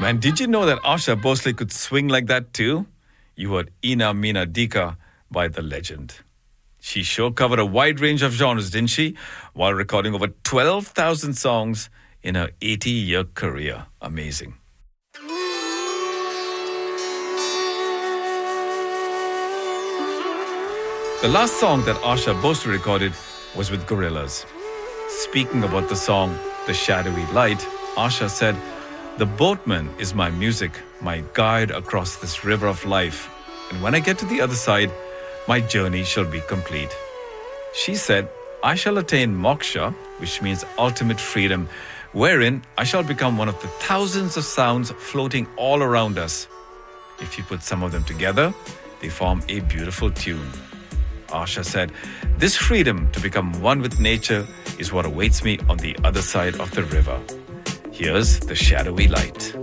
Man, did you know that Asha Bhosle could swing like that too? You heard Ina Meena Dika by the legend. She sure covered a wide range of genres, didn't she? While recording over 12,000 songs in her 80-year career. Amazing. The last song that Asha Bhosle recorded was with Gorillaz. Speaking about the song, The Shadowy Light, Asha said, "The boatman is my music, my guide across this river of life. And when I get to the other side, my journey shall be complete." She said, "I shall attain moksha, which means ultimate freedom, wherein I shall become one of the thousands of sounds floating all around us. If you put some of them together, they form a beautiful tune." Asha said, "This freedom to become one with nature is what awaits me on the other side of the river." Here's The Shadowy Light.